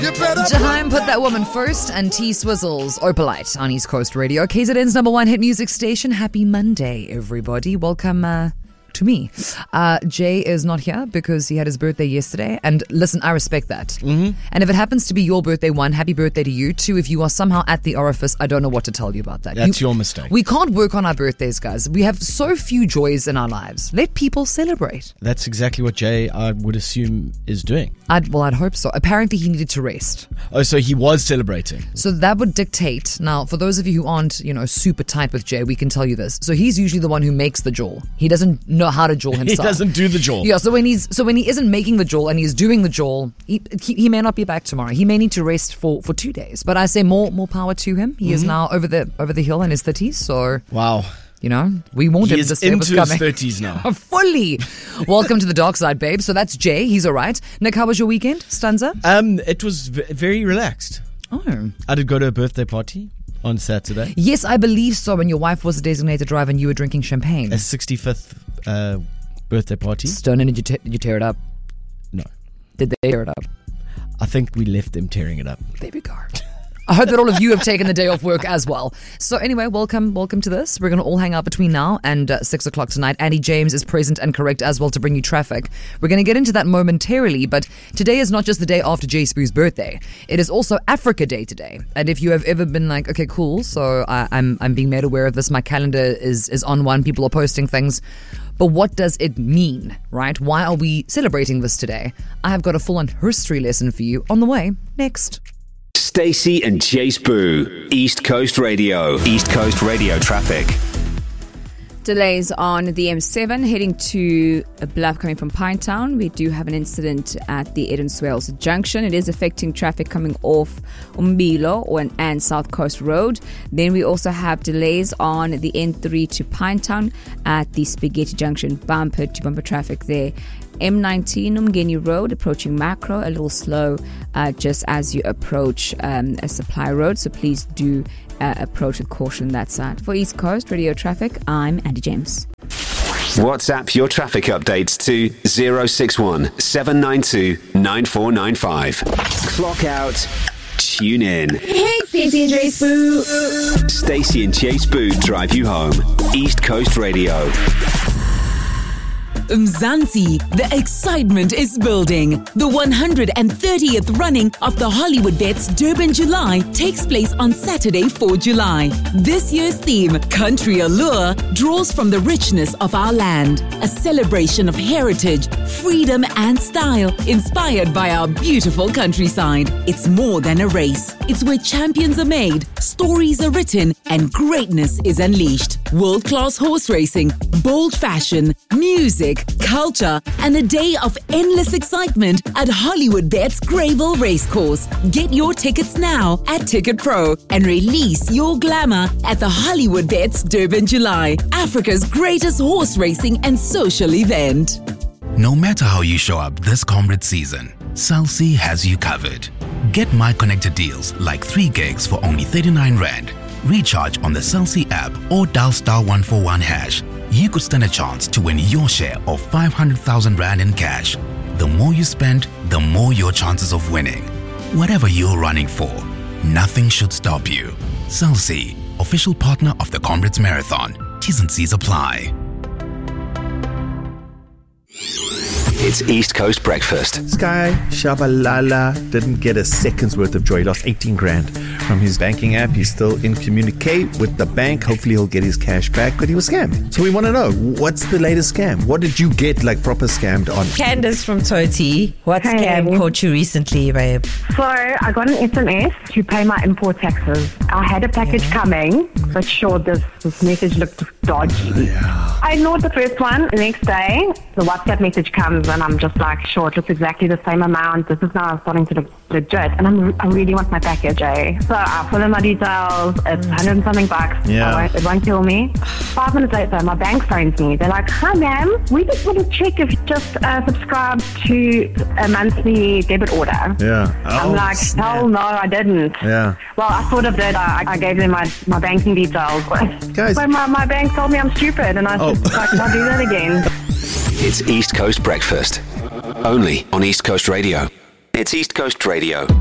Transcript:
Jaheim put that woman first, and T Swizzles Opalite on East Coast Radio, KZN's #1 hit music station. Happy Monday, everybody. Welcome to me. Jay is not here because he had his birthday yesterday, and listen, I respect that. And if it happens to be your birthday, 1, happy birthday to you. 2, if you are somehow at the orifice, I don't know what to tell you about that. That's your mistake. We can't work on our birthdays, guys. We have so few joys in our lives. Let people celebrate. That's exactly what Jay, I would assume, is doing. I'd hope so. Apparently he needed to rest. Oh, so he was celebrating. So that would dictate. Now, for those of you who aren't, super tight with Jay, we can tell you this. So he's usually the one who makes the jaw. He doesn't know how to jaw himself. He doesn't do the jaw. Yeah, so when he isn't making the jaw and he's doing the jaw, he may not be back tomorrow. He may need to rest for 2 days. But I say more power to him. He is now over the hill in his 30s. So wow. We warned him this this day was coming. He is into his 30s now. Fully. Welcome to the dark side, babe. So that's Jay. He's all right. Nick, how was your weekend? Stanza? It was very relaxed. Oh. I did go to a birthday party on Saturday. Yes, I believe so. And your wife was a designated driver and you were drinking champagne. A 65th birthday party. Stone, and did you tear it up? No. Did they tear it up? I think we left them tearing it up. There we go. I hope that all of you have taken the day off work as well. So anyway, welcome to this. We're going to all hang out between now and 6 o'clock tonight. Andy James is present and correct as well to bring you traffic. We're going to get into that momentarily, but today is not just the day after Jay Spoo's birthday. It is also Africa Day today. And if you have ever been like, okay, cool, so I'm being made aware of this, my calendar is on one, people are posting things. But what does it mean, right? Why are we celebrating this today? I have got a full-on history lesson for you on the way next. Stacey and Jay Spoo, East Coast Radio. East Coast Radio traffic. Delays on the M7 heading to Bluff coming from Pinetown. We do have an incident at the Eden Swales Junction. It is affecting traffic coming off Umbilo and South Coast Road. Then we also have delays on the N3 to Pinetown at the Spaghetti Junction, bumper to bumper traffic there. M19 Umgeni Road approaching Macro, a little slow just as you approach a supply road, so please do approach with caution that side. For East Coast Radio Traffic, I'm Andy James. WhatsApp your traffic updates to 061 792 9495. Clock out. Tune in. Hey, Stacey and Jay Spoo. Stacey and Jay Spoo drive you home. East Coast Radio. Mzansi, the excitement is building. The 130th running of the Hollywood Bets Durban July takes place on Saturday, 4 July. This year's theme, Country Allure, draws from the richness of our land. A celebration of heritage, freedom and style, inspired by our beautiful countryside. It's more than a race. It's where champions are made, stories are written, and greatness is unleashed. World-class horse racing, bold fashion, music, culture, and a day of endless excitement at Hollywood Bets Greyville Racecourse. Get your tickets now at Ticket Pro and release your glamour at the Hollywood Bets Durban July, Africa's greatest horse racing and social event. No matter how you show up this Comrade season, Cell C has you covered. Get My Connected deals like 3 gigs for only 39 Rand. Recharge on the Cell C app or dial *141#. You could stand a chance to win your share of 500,000 Rand in cash. The more you spend, the more your chances of winning. Whatever you're running for, nothing should stop you. Cell C, official partner of the Comrades Marathon. T's and C's apply. It's East Coast Breakfast. Sky Shabalala didn't get a second's worth of joy. He lost 18 grand from his banking app. He's still in communique with the bank. Hopefully he'll get his cash back, but he was scammed. So we want to know, what's the latest scam? What did you get proper scammed on? Candace from Toti. What scam caught you recently, babe? So I got an SMS to pay my import taxes. I had a package coming, but sure, this message looked dodgy. I ignored the first one. The next day, the WhatsApp message comes and I'm just like, sure, it looks exactly the same amount. This is now starting to look legit. And I really want my package, eh? So I fill in my details. It's 100 and something bucks. Yeah. It won't kill me. 5 minutes later, my bank phones me. They're like, hi, ma'am. We just want to check if you just subscribed to a monthly debit order. Yeah. I'm like, hell no, I didn't. Yeah. Well, I sort of did. I gave them my banking details. Guys. But my bank told me I'm stupid. And I said, I'll do that again. It's East Coast Breakfast. Only on East Coast Radio. It's East Coast Radio.